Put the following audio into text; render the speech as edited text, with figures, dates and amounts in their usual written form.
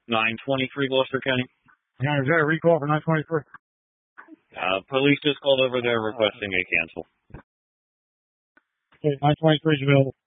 923 Gloucester County. Yeah, is that a recall for 923? Police just called over there requesting a cancel. Okay, 923 is available.